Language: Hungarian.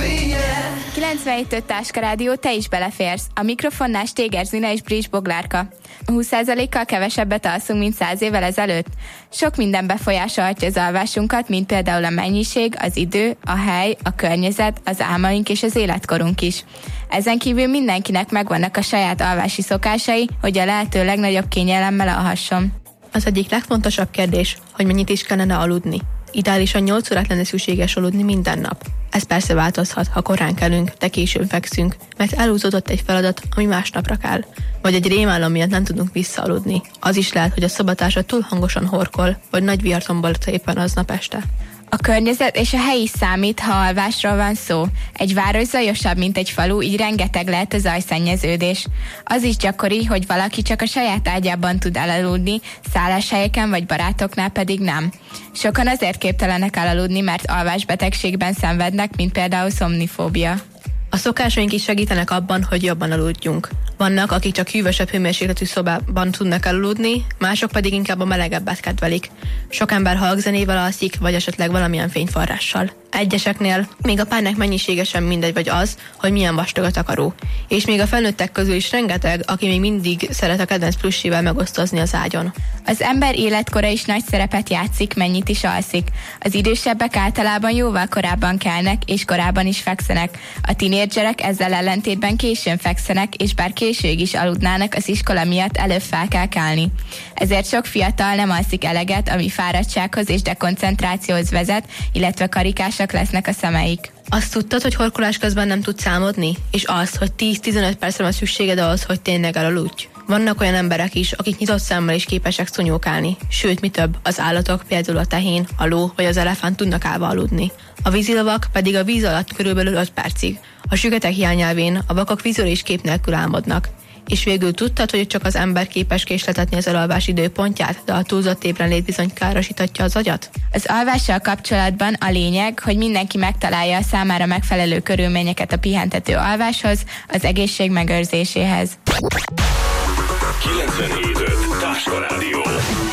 fénye. 97.5 Táska Rádió, te is beleférsz. A mikrofonnál Stéger Zina és Brics Boglárka. 20%-kal kevesebbet alszunk, mint 100 évvel ezelőtt. Sok minden befolyásolhatja az alvásunkat, mint például a mennyiség, az idő, a hely, a környezet, az álmaink és az életkorunk is. Ezen kívül mindenkinek megvannak a saját alvási szokásai, hogy a lehető legnagyobb kényelemmel alhasson. Az egyik legfontosabb kérdés, hogy mennyit is kellene aludni. Ideálisan 8 órát lenne szükséges aludni minden nap. Ez persze változhat, ha korán kelünk, de későn fekszünk, mert elhúzódott egy feladat, ami másnapra kell. Vagy egy rémálom miatt nem tudunk visszaaludni. Az is lehet, hogy a szobatársa túl hangosan horkol, vagy nagy vihar tombolta éppen aznap este. A környezet és a hely is számít, ha alvásról van szó. Egy város zajosabb, mint egy falu, így rengeteg lehet a zajszennyeződés. Az is gyakori, hogy valaki csak a saját ágyában tud elaludni, szálláshelyeken vagy barátoknál pedig nem. Sokan azért képtelenek elaludni, mert alvásbetegségben szenvednek, mint például szomnifóbia. A szokásaink is segítenek abban, hogy jobban aludjunk. Vannak, akik csak hűvösebb hőmérsékletű szobában tudnak aludni, mások pedig inkább a melegebbet kedvelik. Sok ember halkzenével alszik, vagy esetleg valamilyen fényforrással. Egyeseknél még a párnák mennyisége sem mindegy, vagy az, hogy milyen vastag a takaró. És még a felnőttek közül is rengeteg, aki még mindig szeret a kedvenc plussivel megosztozni az ágyon. Az ember életkora is nagy szerepet játszik, mennyit is alszik. Az idősebbek általában jóval korábban kelnek, és korábban is fekszenek. A tinédzserek ezzel ellentétben későn fekszenek, és bár későig is aludnának, az iskola miatt előbb fel kell kelni. Ezért sok fiatal nem alszik eleget, ami fáradtsághoz és dekoncentrációhoz vezet, illetve karikásak lesznek a szemeik. Azt tudtad, hogy horkolás közben nem tudsz álmodni? És azt, hogy 10-15 percre van szükséged ahhoz, hogy tényleg elaludj? Vannak olyan emberek is, akik nyitott szemmel is képesek szonyókálni. Sőt, mi több, az állatok, például a tehén, a ló vagy az elefánt tudnak állva aludni. A vízilovak pedig a víz alatt körülbelül 5 percig. A süketek hiányelvén a vakok vizuális kép nélkül álmodnak. És végül tudtad, hogy csak az ember képes késletetni az elalvás időpontját, de a túlzott ébrenlét bizony károsítatja az agyat? Az alvással kapcsolatban a lényeg, hogy mindenki megtalálja a számára megfelelő körülményeket a pihentető alváshoz, az egészség megőrzéséhez. 97.5 Táska Rádió.